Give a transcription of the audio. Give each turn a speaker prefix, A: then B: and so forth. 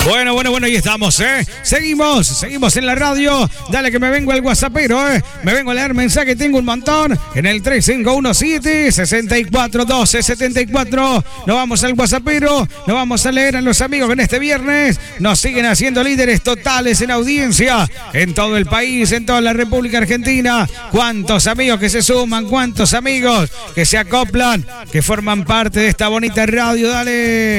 A: Bueno, ahí estamos, Seguimos en la radio. Dale que me vengo al WhatsAppero, Me vengo a leer mensaje, tengo un montón. En el 3517-641274. Nos vamos al WhatsAppero. Nos vamos a leer a los amigos que en este viernes nos siguen haciendo líderes totales en audiencia. En todo el país, en toda la República Argentina. Cuántos amigos que se suman, cuántos amigos que se acoplan, que forman parte de esta bonita radio. Dale.